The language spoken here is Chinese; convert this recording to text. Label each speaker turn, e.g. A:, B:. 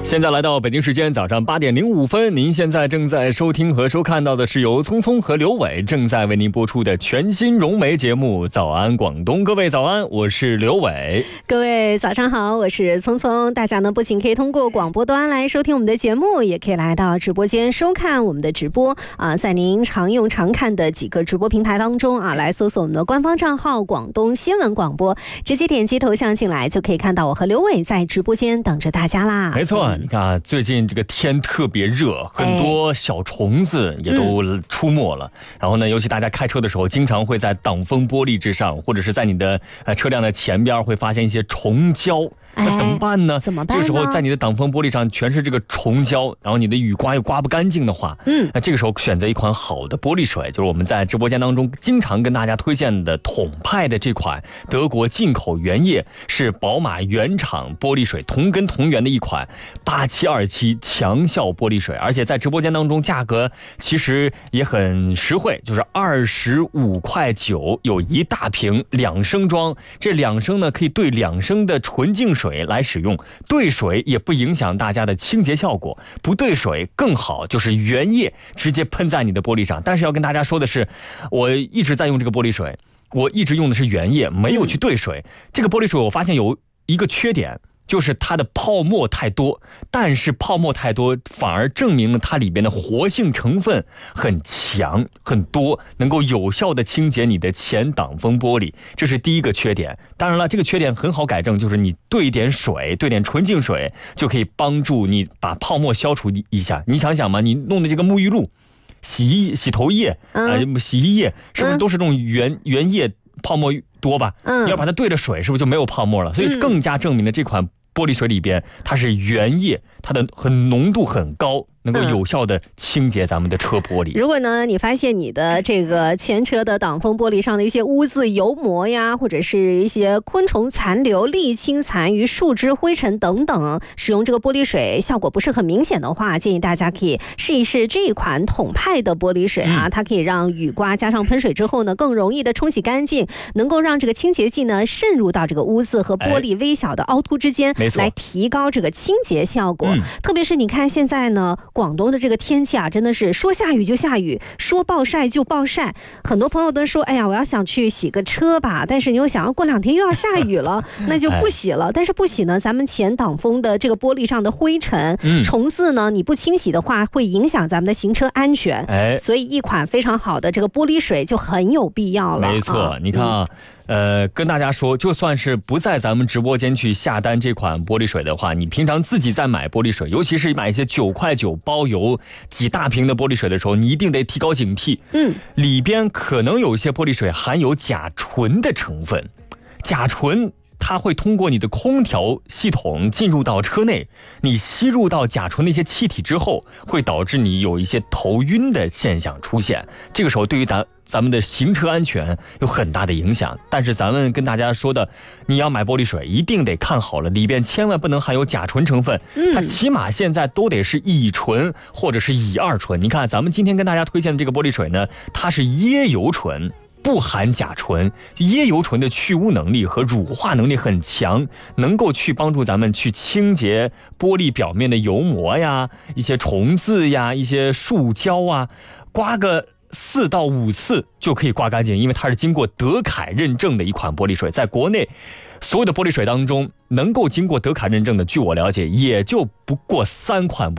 A: 现在来到北京时间早上8点05分，您现在正在收听和收看到的是由聪聪和刘伟正在为您播出的全新融媒节目《早安广东》。各位早安，我是刘伟。
B: 各位早上好，我是聪聪。大家呢不仅可以通过广播端来收听我们的节目，也可以来到直播间收看我们的直播啊。在您常用常看的几个直播平台当中啊，来搜索我们的官方账号广东新闻广播，直接点击头像进来，就可以看到我和刘伟在直播间等着大家啦。
A: 没错，你看啊，最近这个天特别热，很多小虫子也都出没了。然后呢，尤其大家开车的时候，经常会在挡风玻璃之上，或者是在你的车辆的前边会发现一些虫胶。那怎么办呢？这个时候在你的挡风玻璃上全是这个虫胶，然后你的雨刮又刮不干净的话，那这个时候选择一款好的玻璃水，就是我们在直播间当中经常跟大家推荐的统派的这款德国进口原液，是宝马原厂玻璃水，同根同源的一款8727强效玻璃水，而且在直播间当中价格其实也很实惠，就是25块9有一大瓶2升装，这2升呢可以兑2升的纯净水来使用，兑水也不影响大家的清洁效果，不兑水更好，就是原液直接喷在你的玻璃上。但是要跟大家说的是，我一直在用这个玻璃水，我一直用的是原液，没有去兑水。这个玻璃水我发现有一个缺点，就是它的泡沫太多，但是泡沫太多反而证明了它里边的活性成分很强很多，能够有效的清洁你的前挡风玻璃，这是第一个缺点。当然了，这个缺点很好改正，就是你兑一点水，兑点纯净水，就可以帮助你把泡沫消除一下。你想想嘛，你弄的这个沐浴露、洗头液、洗衣液，是不是都是这种原液泡沫多吧？你要把它兑了水，是不是就没有泡沫了？所以更加证明了这款玻璃水里边它是原液，它的浓度很高，能够有效的清洁咱们的车玻璃。
B: 如果呢你发现你的这个前车的挡风玻璃上的一些污渍、油膜呀，或者是一些昆虫残留、沥青残余、树枝、灰尘等等，使用这个玻璃水效果不是很明显的话，建议大家可以试一试这一款统派的玻璃水啊，它可以让雨刮加上喷水之后呢更容易的冲洗干净，能够让这个清洁剂呢渗入到这个污渍和玻璃微小的凹凸之间，来提高这个清洁效果。特别是你看现在呢广东的这个天气啊，真的是说下雨就下雨，说暴晒就暴晒。很多朋友都说，哎呀，我要想去洗个车吧，但是你又想要过2天又要下雨了，那就不洗了。但是不洗呢，咱们前挡风的这个玻璃上的灰尘、虫渍呢，你不清洗的话，会影响咱们的行车安全。所以一款非常好的这个玻璃水就很有必要了。
A: 没错，你看啊。跟大家说，就算是不在咱们直播间去下单这款玻璃水的话，你平常自己在买玻璃水，尤其是买一些9块9包邮几大瓶的玻璃水的时候，你一定得提高警惕。里边可能有一些玻璃水含有甲醇的成分，甲醇它会通过你的空调系统进入到车内，你吸入到甲醇的一些气体之后，会导致你有一些头晕的现象出现。这个时候对于咱们的行车安全有很大的影响。但是咱们跟大家说的，你要买玻璃水一定得看好了，里边千万不能含有甲醇成分，它起码现在都得是乙醇或者是乙二醇。你看咱们今天跟大家推荐的这个玻璃水呢，它是椰油醇，不含甲醇。椰油醇的去污能力和乳化能力很强，能够去帮助咱们去清洁玻璃表面的油膜呀、一些虫渍呀、一些树胶啊，刮个4到5次就可以刮干净，因为它是经过德凯认证的一款玻璃水。在国内所有的玻璃水当中，能够经过德凯认证的，据我了解也就不过3款